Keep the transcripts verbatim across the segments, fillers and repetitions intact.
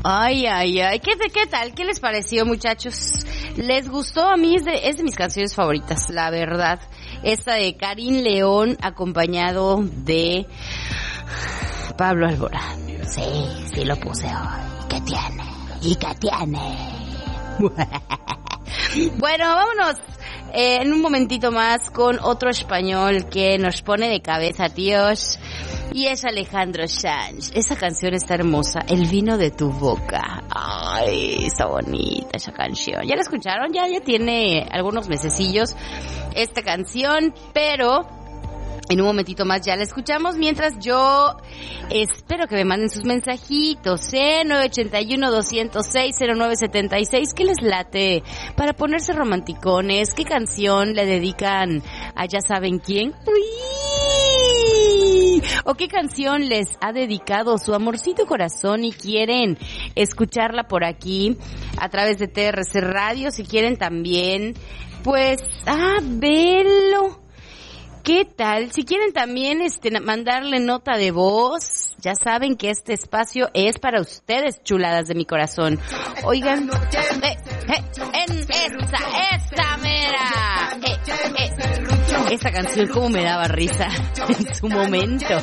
Ay, ay, ay. ¿Qué, ¿Qué tal? ¿Qué les pareció, muchachos? ¿Les gustó? A mí es de, es de mis canciones favoritas, la verdad. Esta de Karim León acompañado de Pablo Alborán. Sí, sí lo puse hoy. ¿Qué tiene? ¿Y qué tiene? Bueno, vámonos eh, en un momentito más con otro español que nos pone de cabeza, tíos. Y es Alejandro Sanz. Esa canción está hermosa. El vino de tu boca. Ay, está bonita esa canción. ¿Ya la escucharon? Ya, ya tiene algunos mesecillos esta canción, pero en un momentito más ya la escuchamos, mientras yo espero que me manden sus mensajitos, ¿eh? nueve ocho uno, dos cero seis, cero nueve siete seis. ¿Qué les late para ponerse romanticones? ¿Qué canción le dedican a ya saben quién? ¡Uy! ¿O qué canción les ha dedicado su amorcito corazón y quieren escucharla por aquí a través de T R C Radio? Si quieren también, pues, ah, velo. ¿Qué tal? Si quieren también este mandarle nota de voz, ya saben que este espacio es para ustedes, chuladas de mi corazón. Oigan, eh, eh, en esta, esta mera, eh, eh, esta canción como me daba risa en su momento.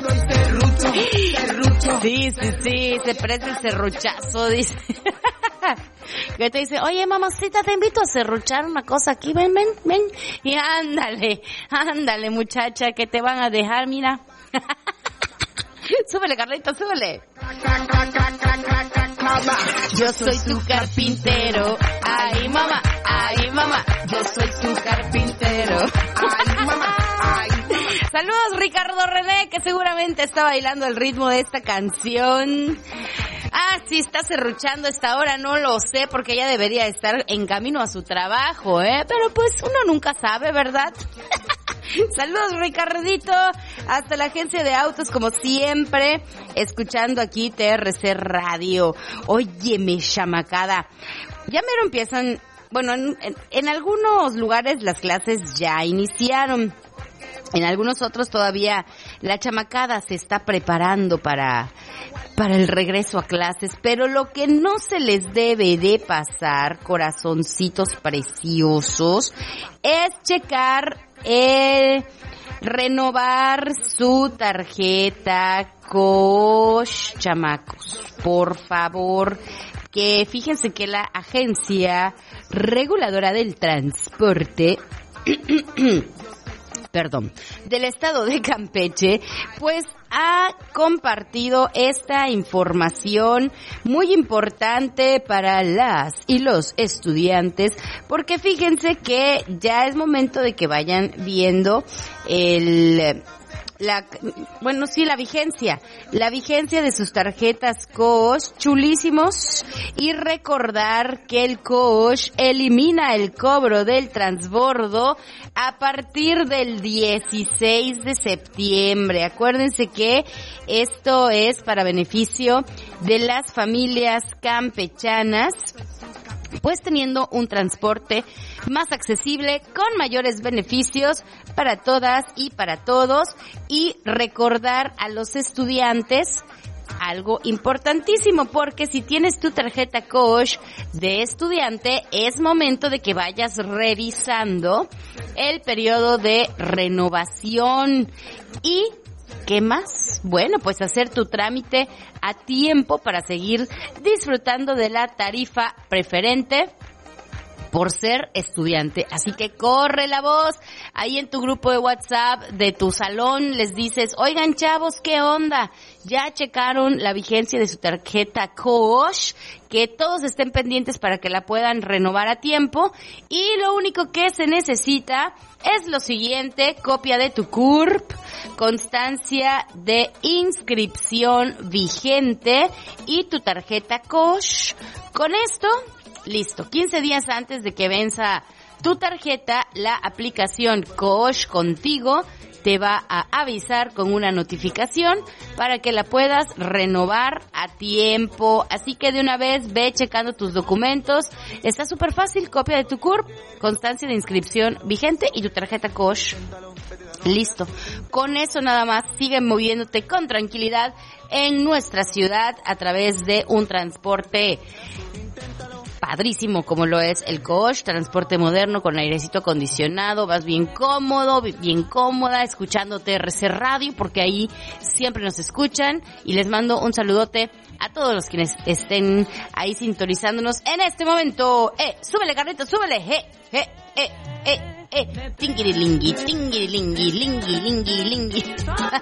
Sí, sí, sí, se presta el serruchazo, dice. Que te dice, oye mamacita, te invito a serruchar una cosa aquí, ven, ven, ven, y ándale, ándale muchacha, que te van a dejar, mira. Súbele, Carlito, súbele. Yo soy tu carpintero, ay mamá, ay mamá, yo soy tu carpintero, ay mamá, ay. Saludos Ricardo René, que seguramente está bailando el ritmo de esta canción. Ah, sí, está serruchando esta hora, no lo sé, porque ella debería estar en camino a su trabajo, ¿eh? Pero pues uno nunca sabe, ¿verdad? Saludos, Ricardito, hasta la agencia de autos, como siempre, escuchando aquí T R C Radio. Óyeme, chamacada, ya mero empiezan, bueno, en, en, en algunos lugares las clases ya iniciaron. En algunos otros todavía la chamacada se está preparando para, para el regreso a clases, pero lo que no se les debe de pasar, corazoncitos preciosos, es checar el renovar su tarjeta Cosh, chamacos, por favor. Que fíjense que la Agencia Reguladora del Transporte perdón, del estado de Campeche, pues ha compartido esta información muy importante para las y los estudiantes, porque fíjense que ya es momento de que vayan viendo el... La, bueno, sí, la vigencia, la vigencia de sus tarjetas Cosh, chulísimos, y recordar que el Cosh elimina el cobro del transbordo a partir del dieciséis de septiembre. Acuérdense que esto es para beneficio de las familias campechanas, pues teniendo un transporte más accesible con mayores beneficios para todas y para todos. Y recordar a los estudiantes algo importantísimo, porque si tienes tu tarjeta Cosh de estudiante, es momento de que vayas revisando el periodo de renovación. Y ¿qué más? Bueno, pues hacer tu trámite a tiempo para seguir disfrutando de la tarifa preferente por ser estudiante. Así que corre la voz. Ahí en tu grupo de WhatsApp de tu salón les dices, oigan chavos, ¿qué onda? Ya checaron la vigencia de su tarjeta Cosh, que todos estén pendientes para que la puedan renovar a tiempo. Y lo único que se necesita es lo siguiente: copia de tu C U R P, constancia de inscripción vigente y tu tarjeta Cosh. Con esto, listo. quince días antes de que venza tu tarjeta, la aplicación Cosh Contigo te va a avisar con una notificación para que la puedas renovar a tiempo. Así que de una vez ve checando tus documentos. Está súper fácil: copia de tu C U R P, constancia de inscripción vigente y tu tarjeta Cosh. Listo. Con eso nada más, sigue moviéndote con tranquilidad en nuestra ciudad a través de un transporte padrísimo como lo es el coach, transporte moderno con airecito acondicionado, vas bien cómodo, bien cómoda, escuchando T R C Radio, porque ahí siempre nos escuchan, y les mando un saludote a todos los quienes estén ahí sintonizándonos en este momento. Eh, súbele, Carlitos, súbele, eh, eh, eh, eh, eh, tingirilingi, tingirilingi, lingi, lingi, lingi.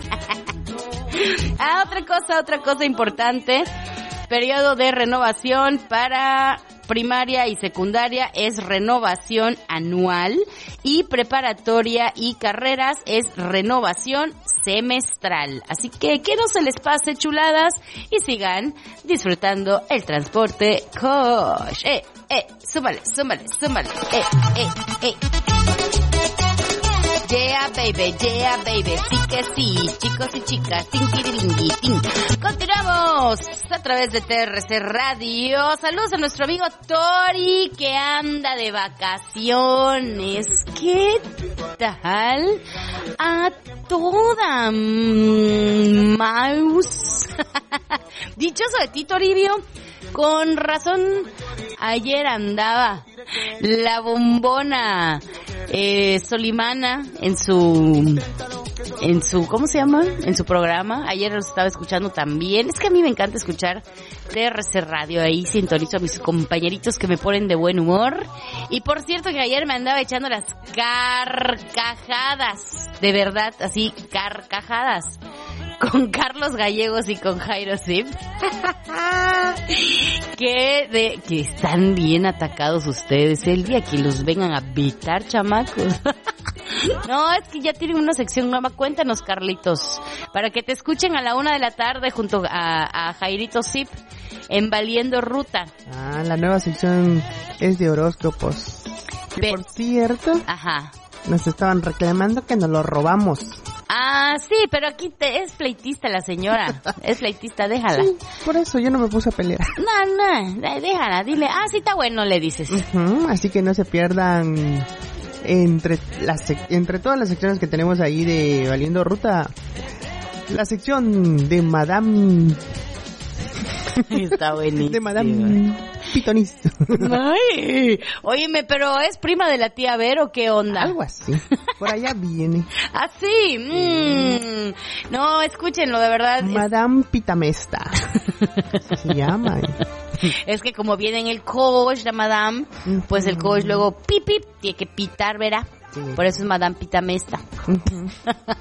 Ah, otra cosa, otra cosa importante, periodo de renovación para primaria y secundaria es renovación anual, y preparatoria y carreras es renovación semestral. Así que que no se les pase, chuladas, y sigan disfrutando el transporte Coach. Eh, eh, súmale, súmale, súmale. Eh, eh, eh. Yeah, baby, yeah, baby, sí que sí, chicos y chicas, tinkirilingui, ting. Continuamos a través de T R C Radio. Saludos a nuestro amigo Tori, que anda de vacaciones. ¿Qué tal? A toda mm, mouse. Dichoso de ti, Toribio. Con razón, ayer andaba la bombona eh, Solimana en su, en su, ¿cómo se llama? En su programa. Ayer los estaba escuchando también. Es que a mí me encanta escuchar T R C Radio. Ahí sintonizo a mis compañeritos que me ponen de buen humor. Y por cierto que ayer me andaba echando las carcajadas. De verdad, así, carcajadas. Con Carlos Gallegos y con Jairo Zip. que de que están bien atacados ustedes. El día que los vengan a bitar, chamacos. No, es que ya tienen una sección nueva. Cuéntanos, Carlitos, para que te escuchen a la una de la tarde junto a, a Jairito Zip en Valiendo Ruta. Ah, la nueva sección es de horóscopos. Que Be- por cierto, ajá, nos estaban reclamando que nos lo robamos. Ah, sí, pero aquí te, es pleitista la señora. Es pleitista, déjala. Sí, por eso yo no me puse a pelear. No, no, déjala, dile. Ah, sí, está bueno, le dices. Uh-huh, así que no se pierdan entre las entre todas las secciones que tenemos ahí de Valiendo Ruta, la sección de Madame... Está buenísimo. De Madame Pitonis. Ay, óyeme, pero ¿es prima de la tía Vero? ¿Qué onda? Algo así. Por allá viene. ¿Ah, sí? Mm. No, escúchenlo, de verdad. Madame Pitamesta. Así se llama. Es que como viene en el coach, la Madame, pues el coach luego pip, pip, tiene que pitar, ¿verdad? Sí. Por eso es Madame Pitamesta. Uh-huh.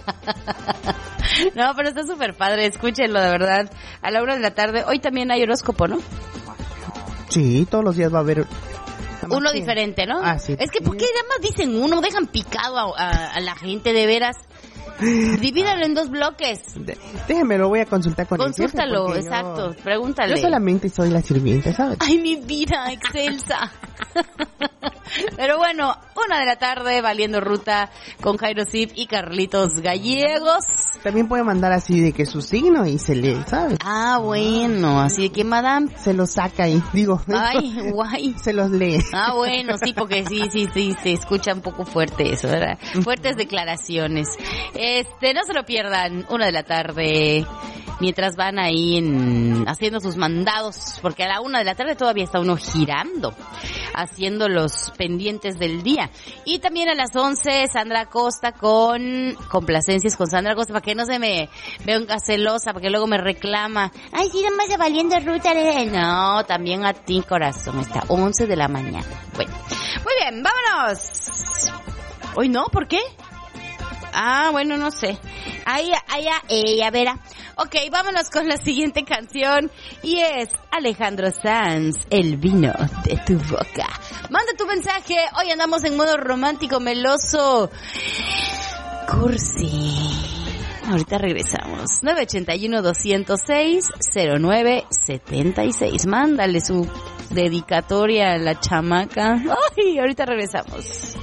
No, pero está súper padre, escúchenlo, de verdad. A la una de la tarde, hoy también hay horóscopo, ¿no? Sí, todos los días va a haber uno que... diferente, ¿no? Ah, sí. Es que, ¿por qué además dicen uno? Dejan picado a, a, a la gente, de veras. Divídalo en dos bloques. De, déjeme, lo voy a consultar con Consúltalo, el jefe. exacto, Yo, pregúntale. Yo solamente soy la sirvienta, ¿sabes? Ay, mi vida, excelsa. Pero bueno, una de la tarde, Valiendo Ruta con Jairo Zip y Carlitos Gallegos. También puede mandar así de que su signo y se lee, ¿sabes? Ah, bueno, así de que Madame se los saca ahí, digo. Ay, guay. Se los lee. Ah, bueno, sí, porque sí, sí, sí, se escucha un poco fuerte eso, ¿verdad? Fuertes declaraciones. Este, no se lo pierdan, una de la tarde, mientras van ahí en, haciendo sus mandados, porque a la una de la tarde todavía está uno girando, haciendo los pendientes del día. Y también a las once, Sandra Costa con complacencias con Sandra Costa, para que no se me venga celosa, porque luego me reclama. Ay, sí, nomás de Valiendo Ruta. No, también a ti, corazón, está once de la mañana. Bueno, muy bien, vámonos. Hoy no, ¿por qué? Ah, bueno, no sé. Ahí, allá, ella verá. Ok, vámonos con la siguiente canción. Y es Alejandro Sanz, El vino de tu boca. Manda tu mensaje. Hoy andamos en modo romántico, meloso, cursi. Ahorita regresamos. nueve ocho uno, dos cero seis, cero nueve siete seis. Mándale su dedicatoria a la chamaca. Ay, ahorita regresamos.